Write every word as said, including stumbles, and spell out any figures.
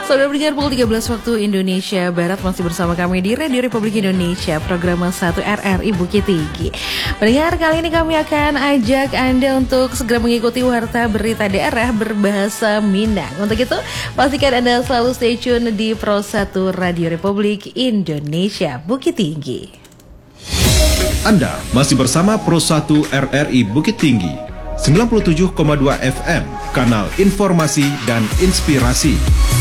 Saudara pendengar, pukul tiga belas waktu Indonesia Barat masih bersama kami di Radio Republik Indonesia, program satu R R I Bukit Tinggi. Pendengar, kali ini kami akan ajak Anda untuk segera mengikuti warta berita daerah berbahasa Minang. Untuk itu, pastikan Anda selalu stay tune di Pro satu Radio Republik Indonesia Bukit Tinggi. Anda masih bersama Pro satu R R I Bukit Tinggi, sembilan puluh tujuh koma dua F M, kanal informasi dan inspirasi.